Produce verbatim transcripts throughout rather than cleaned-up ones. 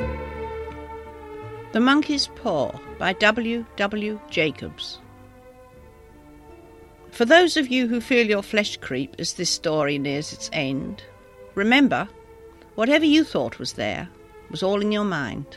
The Monkey's Paw by W. W. Jacobs. For those of you who feel your flesh creep as this story nears its end, remember, whatever you thought was there was all in your mind.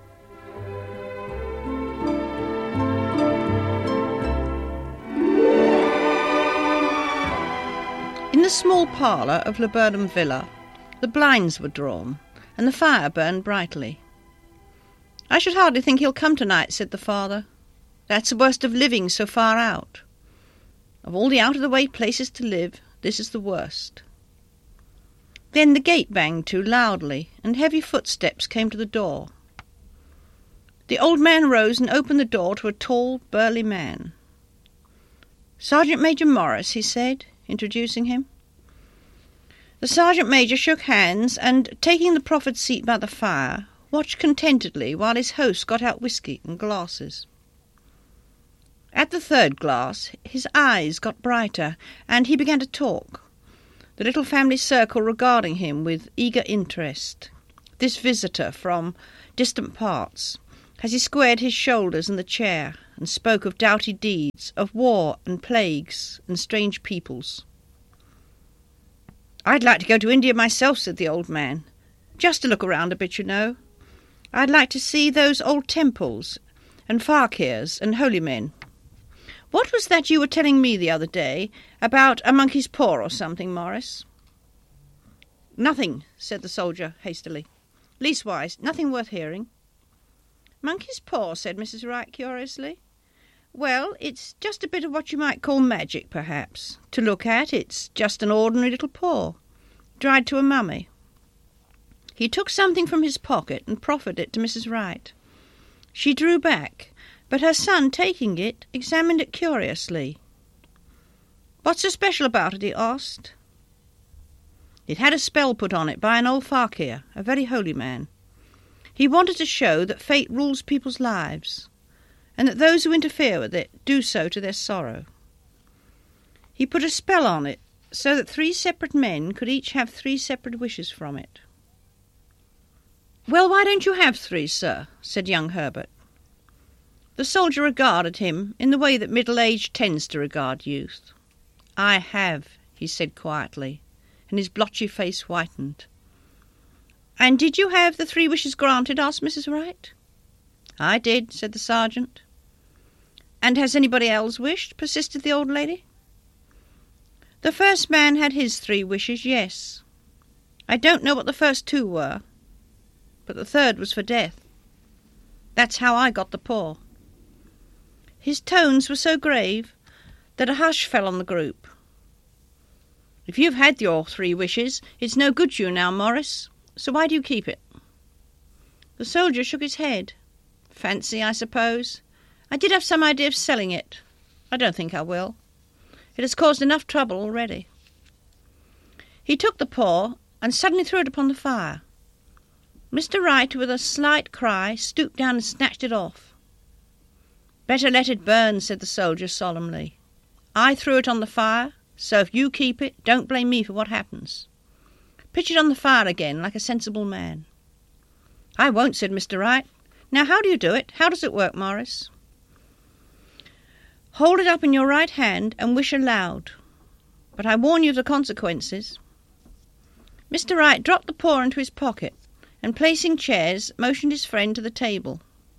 In the small parlour of Laburnum Villa, the blinds were drawn, and the fire burned brightly. "I should hardly think he'll come tonight," said the father. "That's the worst of living so far out. Of all the out-of-the-way places to live, this is the worst." Then the gate banged to loudly, and heavy footsteps came to the door. The old man rose and opened the door to a tall, burly man. "Sergeant Major Morris," he said, introducing him. The sergeant major shook hands and, taking the proffered seat by the fire, watched contentedly while his host got out whisky and glasses. At the third glass his eyes got brighter, and he began to talk, the little family circle regarding him with eager interest, this visitor from distant parts, as he squared his shoulders in the chair and spoke of doughty deeds, of war and plagues and strange peoples. "I'd like to go to India myself," said the old man, "just to look around a bit, you know. I'd like to see those old temples and fakirs and holy men. What was that you were telling me the other day about a monkey's paw or something, Morris?" "Nothing," said the soldier hastily. "Leastwise, nothing worth hearing." "Monkey's paw," said Missus Wright curiously. "Well, it's just a bit of what you might call magic, perhaps. To look at, it's just an ordinary little paw, dried to a mummy." He took something from his pocket and proffered it to Missus Wright. She drew back, but her son, taking it, examined it curiously. "What's so special about it?" he asked. "It had a spell put on it by an old fakir, a very holy man. He wanted to show that fate rules people's lives, and that those who interfere with it do so to their sorrow. He put a spell on it so that three separate men could each have three separate wishes from it." "Well, why don't you have three, sir?" said young Herbert. The soldier regarded him in the way that middle age tends to regard youth. "I have," he said quietly, and his blotchy face whitened. "And did you have the three wishes granted?" asked Missus Wright. "I did," said the sergeant. "And has anybody else wished?" persisted the old lady. "The first man had his three wishes, yes. I don't know what the first two were, but the third was for death. That's how I got the paw." His tones were so grave that a hush fell on the group. "If you've had your three wishes, it's no good to you now, Morris, so why do you keep it?" The soldier shook his head. "Fancy, I suppose. I did have some idea of selling it. I don't think I will. It has caused enough trouble already." He took the paw and suddenly threw it upon the fire. Mister Wright, with a slight cry, stooped down and snatched it off. "Better let it burn," said the soldier solemnly. "I threw it on the fire, so if you keep it, don't blame me for what happens. Pitch it on the fire again, like a sensible man." "I won't," said Mister Wright. "Now, how do you do it? How does it work, Morris?" "Hold it up in your right hand and wish aloud. But I warn you of the consequences." Mister Wright dropped the paw into his pocket, and placing chairs, motioned his friend to the table.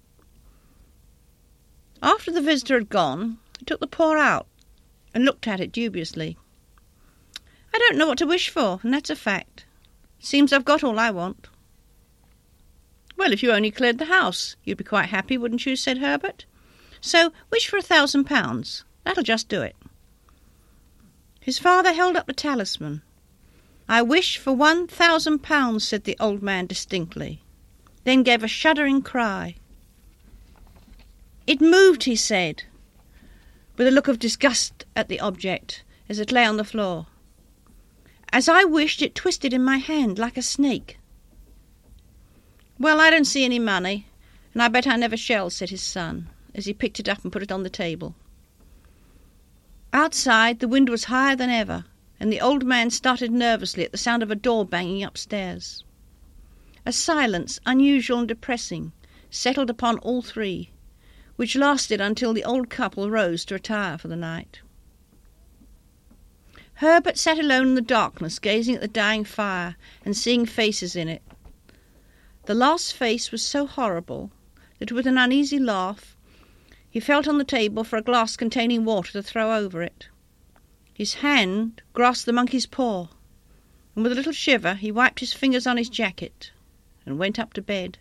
After the visitor had gone, he took the paw out and looked at it dubiously. "I don't know what to wish for, and that's a fact. Seems I've got all I want." "Well, if you only cleared the house, you'd be quite happy, wouldn't you?" said Herbert. "So wish for a thousand pounds. That'll just do it." His father held up the talisman. "I wish for one thousand pounds," said the old man distinctly, then gave a shuddering cry. "It moved," he said, with a look of disgust at the object as it lay on the floor. "As I wished, it twisted in my hand like a snake." "Well, I don't see any money, and I bet I never shall," said his son, as he picked it up and put it on the table. Outside, the wind was higher than ever, and the old man started nervously at the sound of a door banging upstairs. A silence, unusual and depressing, settled upon all three, which lasted until the old couple rose to retire for the night. Herbert sat alone in the darkness, gazing at the dying fire and seeing faces in it. The last face was so horrible that with an uneasy laugh he felt on the table for a glass containing water to throw over it. His hand grasped the monkey's paw, and with a little shiver he wiped his fingers on his jacket and went up to bed.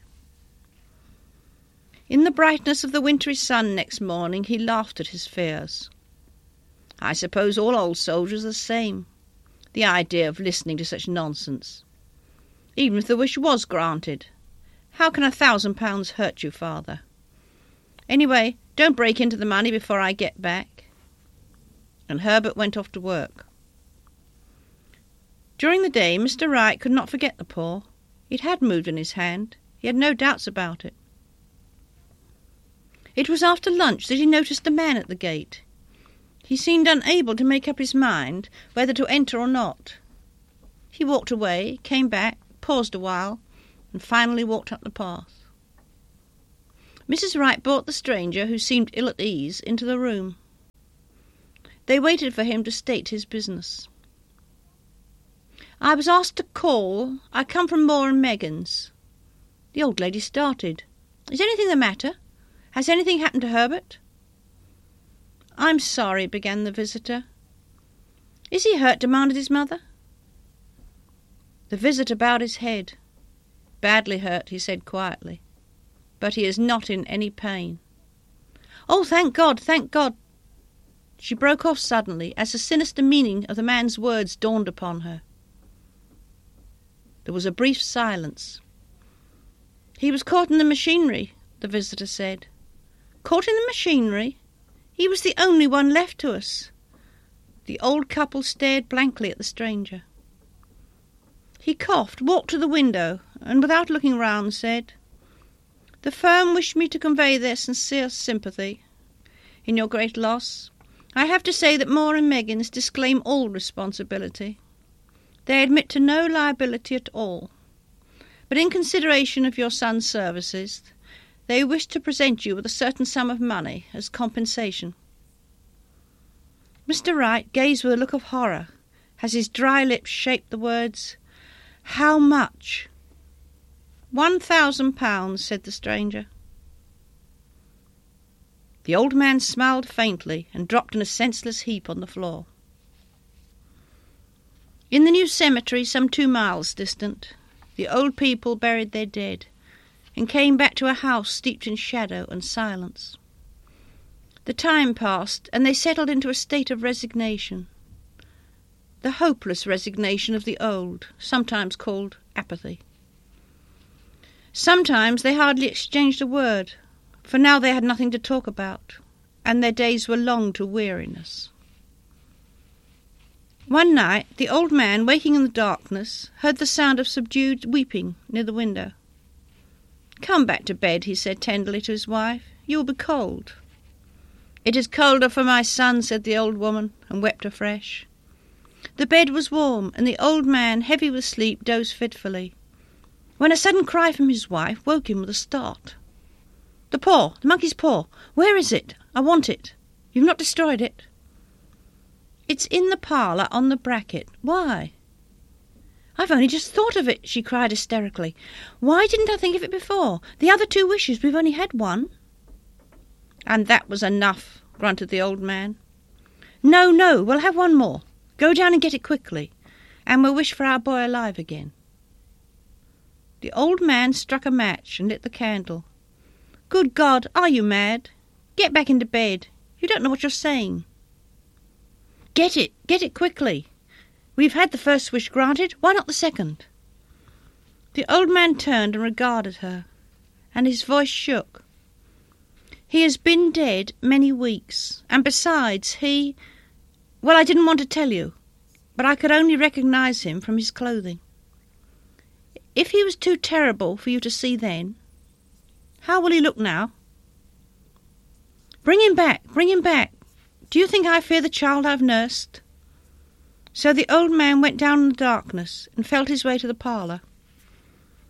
In the brightness of the wintry sun next morning he laughed at his fears. I suppose all old soldiers are the same. The idea of listening to such nonsense. Even if the wish was granted, how can a thousand pounds hurt you, father? Anyway, don't break into the money before I get back. And Herbert went off to work. During the day, Mister Wright could not forget the paw. It had moved in his hand. He had no doubts about it. It was after lunch that he noticed a man at the gate. He seemed unable to make up his mind whether to enter or not. He walked away, came back, paused a while, and finally walked up the path. Missus Wright brought the stranger, who seemed ill at ease, into the room. They waited for him to state his business. "I was asked to call. I come from Moore and Meggins." The old lady started. "Is anything the matter? Has anything happened to Herbert?" "I'm sorry," began the visitor. "Is he hurt?" demanded his mother. The visitor bowed his head. "Badly hurt," he said quietly, "but he is not in any pain." "Oh, thank God, thank God!" She broke off suddenly as the sinister meaning of the man's words dawned upon her. There was a brief silence. "He was caught in the machinery," the visitor said. "Caught in the machinery? He was the only one left to us." The old couple stared blankly at the stranger. He coughed, walked to the window, and without looking round said, "The firm wish me to convey their sincere sympathy in your great loss. I have to say that Moore and Meggins disclaim all responsibility. They admit to no liability at all. But in consideration of your son's services, they wish to present you with a certain sum of money as compensation." Mister Wright gazed with a look of horror as his dry lips shaped the words, "How much?" "One thousand pounds," said the stranger. The old man smiled faintly and dropped in a senseless heap on the floor. In the new cemetery, some two miles distant, the old people buried their dead and came back to a house steeped in shadow and silence. The time passed, and they settled into a state of resignation, the hopeless resignation of the old, sometimes called apathy. Sometimes they hardly exchanged a word, for now they had nothing to talk about, and their days were long to weariness. One night the old man, waking in the darkness, heard the sound of subdued weeping near the window. "Come back to bed," he said tenderly to his wife. "You will be cold." "It is colder for my son," said the old woman, and wept afresh. The bed was warm, and the old man, heavy with sleep, dozed fitfully, when a sudden cry from his wife woke him with a start. "The paw, the monkey's paw, where is it? I want it. You've not destroyed it?" "It's in the parlour on the bracket. Why?" "I've only just thought of it," she cried hysterically. "Why didn't I think of it before? The other two wishes, we've only had one." "And that was enough," grunted the old man. "No, no, we'll have one more. Go down and get it quickly, and we'll wish for our boy alive again." The old man struck a match and lit the candle. "Good God, are you mad? Get back into bed. You don't know what you're saying." "Get it, get it quickly. We've had the first wish granted, why not the second?" The old man turned and regarded her, and his voice shook. "He has been dead many weeks, and besides, he... Well, I didn't want to tell you, but I could only recognise him from his clothing. If he was too terrible for you to see then, how will he look now? Bring him back, bring him back. Do you think I fear the child I've nursed?" So the old man went down in the darkness and felt his way to the parlour.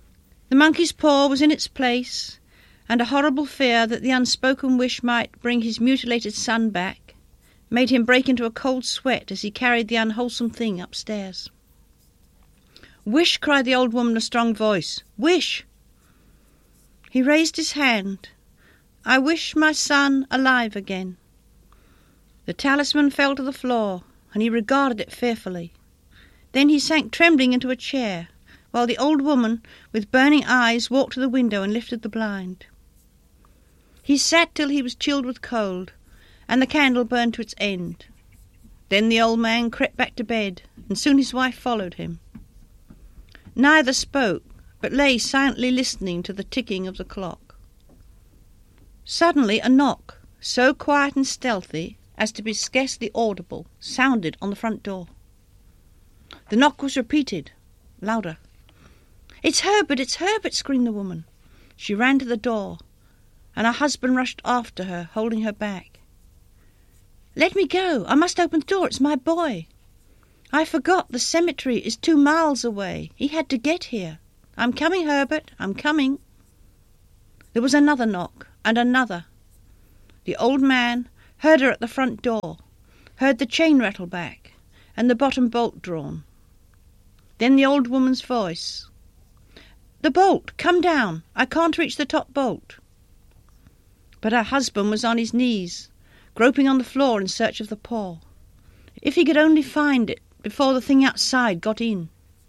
The monkey's paw was in its place, and a horrible fear that the unspoken wish might bring his mutilated son back made him break into a cold sweat as he carried the unwholesome thing upstairs. "Wish!" cried the old woman in a strong voice. "Wish!" He raised his hand. "I wish my son alive again." The talisman fell to the floor, and he regarded it fearfully. Then he sank trembling into a chair, while the old woman, with burning eyes, walked to the window and lifted the blind. He sat till he was chilled with cold, and the candle burned to its end. Then the old man crept back to bed, and soon his wife followed him. Neither spoke, but lay silently listening to the ticking of the clock. Suddenly a knock, so quiet and stealthy as to be scarcely audible, sounded on the front door. The knock was repeated, louder. "It's Herbert, it's Herbert!" screamed the woman. She ran to the door, and her husband rushed after her, holding her back. "Let me go! I must open the door. It's my boy. I forgot the cemetery is two miles away. He had to get here. I'm coming, Herbert, I'm coming." There was another knock, and another. The old man heard her at the front door, heard the chain rattle back, and the bottom bolt drawn. Then the old woman's voice. "The bolt! Come down! I can't reach the top bolt." But her husband was on his knees, groping on the floor in search of the paw. If he could only find it before the thing outside got in.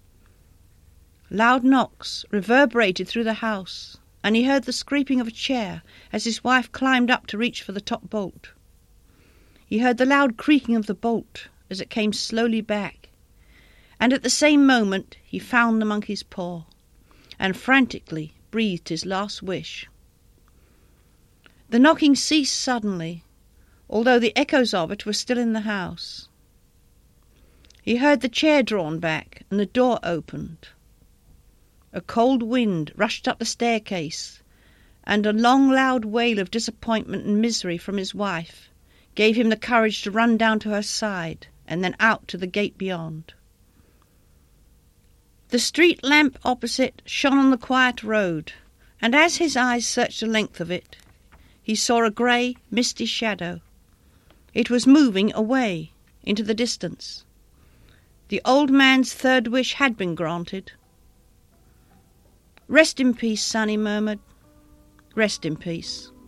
Loud knocks reverberated through the house, and he heard the scraping of a chair as his wife climbed up to reach for the top bolt. He heard the loud creaking of the bolt as it came slowly back, and at the same moment he found the monkey's paw, and frantically breathed his last wish. The knocking ceased suddenly, although the echoes of it were still in the house. He heard the chair drawn back and the door opened. A cold wind rushed up the staircase, and a long loud wail of disappointment and misery from his wife gave him the courage to run down to her side and then out to the gate beyond. The street lamp opposite shone on the quiet road, and as his eyes searched the length of it, he saw a grey, misty shadow. It was moving away into the distance. The old man's third wish had been granted. "Rest in peace, son," he murmured. "Rest in peace."